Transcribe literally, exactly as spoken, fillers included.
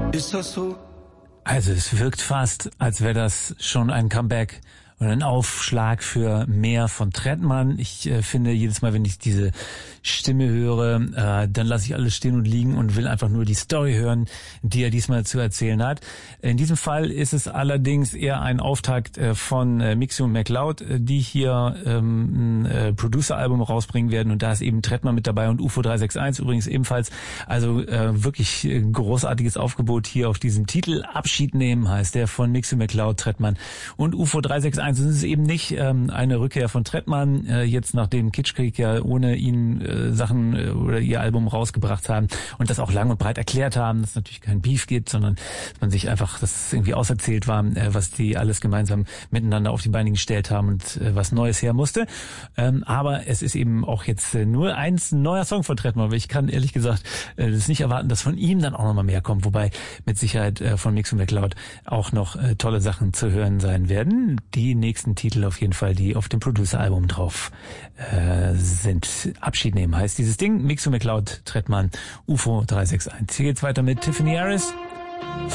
Ist das so? Also es wirkt fast, als wäre das schon ein Comeback und ein Aufschlag für mehr von Trettmann. Ich äh, finde, jedes Mal, wenn ich diese Stimme höre, äh, dann lasse ich alles stehen und liegen und will einfach nur die Story hören, die er diesmal zu erzählen hat. In diesem Fall ist es allerdings eher ein Auftakt äh, von äh, Mixi und McLeod, äh, die hier ähm, ein äh, Producer-Album rausbringen werden, und da ist eben Trettmann mit dabei und U F O drei sechs eins übrigens ebenfalls. Also äh, wirklich äh, großartiges Aufgebot hier auf diesem Titel. Abschied nehmen heißt der, von Mixi, McLeod, Trettmann und U F O drei sechs eins. Es ist eben nicht ähm, eine Rückkehr von Trettmann, äh, jetzt nachdem Kitschkrieg ja ohne ihn äh, Sachen äh, oder ihr Album rausgebracht haben und das auch lang und breit erklärt haben, dass es natürlich kein Beef gibt, sondern dass man sich einfach, dass es irgendwie auserzählt war, äh, was die alles gemeinsam miteinander auf die Beine gestellt haben und äh, was Neues her musste. Ähm, aber es ist eben auch jetzt äh, nur eins ein neuer Song von Trettmann, weil ich kann ehrlich gesagt äh, das nicht erwarten, dass von ihm dann auch nochmal mehr kommt, wobei mit Sicherheit äh, von Mix und McLeod auch noch äh, tolle Sachen zu hören sein werden. Die nächsten Titel auf jeden Fall, die auf dem Producer-Album drauf äh, sind. Abschied nehmen heißt dieses Ding. Mix und McLeod, Trettmann, U F O drei sechs eins. Hier geht's weiter mit Tiffany Harris.